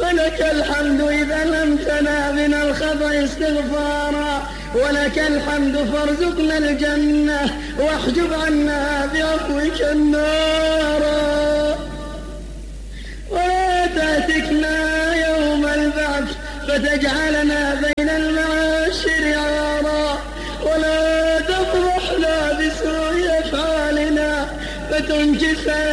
ولك الحمد إذا لمتنا من الخطأ استغفارا، ولك الحمد فارزقنا الجنة واحجب عنا بعفوك النار، ولا تهتكنا يوم البعث فتجعلنا بين المعاشر عارا، ولا تفرحنا بسوء أفعالنا فتنكسنا